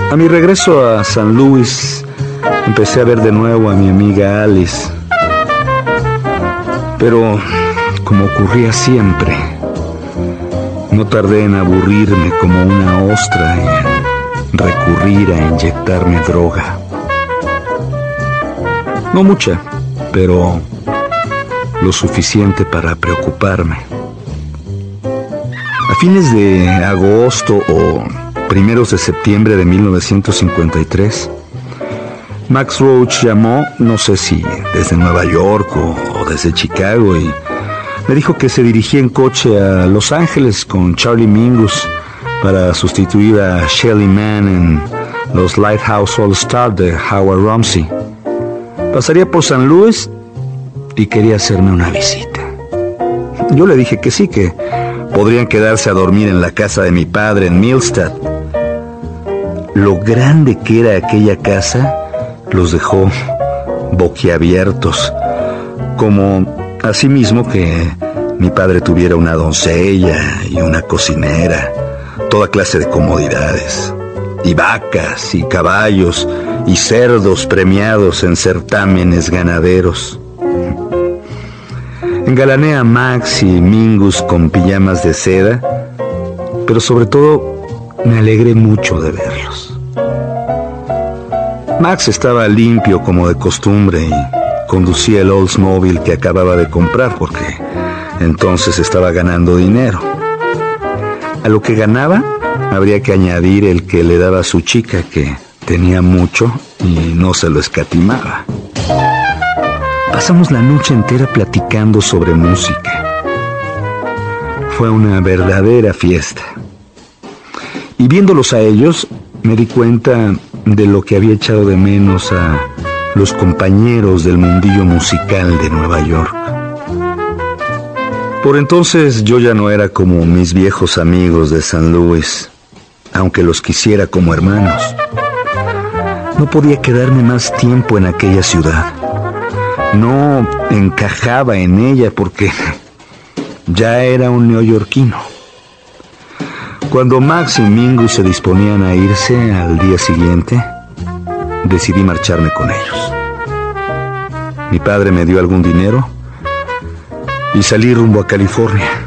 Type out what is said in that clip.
A mi regreso a San Luis, empecé a ver de nuevo a mi amiga Alice. Pero, como ocurría siempre, no tardé en aburrirme como una ostra y en recurrir a inyectarme droga. No mucha, pero lo suficiente para preocuparme. A fines de agosto o primeros de septiembre de 1953, Max Roach llamó, no sé si desde Nueva York o desde Chicago, y me dijo que se dirigía en coche a Los Ángeles con Charlie Mingus para sustituir a Shelly Manne en los Lighthouse All Star de Howard Rumsey. Pasaría por San Luis y quería hacerme una visita. Yo le dije que sí, que podrían quedarse a dormir en la casa de mi padre en Millstadt. Lo grande que era aquella casa los dejó boquiabiertos, como asimismo que mi padre tuviera una doncella y una cocinera, toda clase de comodidades, y vacas y caballos y cerdos premiados en certámenes ganaderos. Engalané a Max y Mingus con pijamas de seda, pero sobre todo me alegré mucho de verlos. Max estaba limpio como de costumbre y conducía el Oldsmobile que acababa de comprar porque entonces estaba ganando dinero. A lo que ganaba habría que añadir el que le daba a su chica, que tenía mucho y no se lo escatimaba. Pasamos la noche entera platicando sobre música. Fue una verdadera fiesta. Y viéndolos a ellos, me di cuenta de lo que había echado de menos a los compañeros del mundillo musical de Nueva York. Por entonces yo ya no era como mis viejos amigos de San Luis, aunque los quisiera como hermanos. No podía quedarme más tiempo en aquella ciudad. No encajaba en ella porque ya era un neoyorquino. Cuando Max y Mingus se disponían a irse al día siguiente, decidí marcharme con ellos. Mi padre me dio algún dinero y salí rumbo a California.